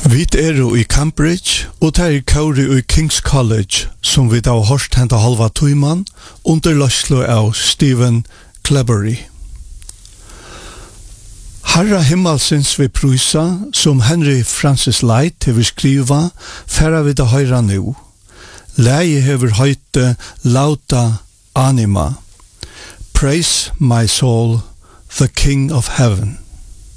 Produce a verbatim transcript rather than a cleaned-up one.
Vi er i Cambridge, og det er kauri i King's College, som vi da har hørt henta halva tøyman, under løslo av Stephen Clebury. Herra himmelsins vi prysa, som Henry Francis Light hever skriva, færa vi da høyra nu. Leie hever høyte lauta anima. Praise my soul, the King of Heaven.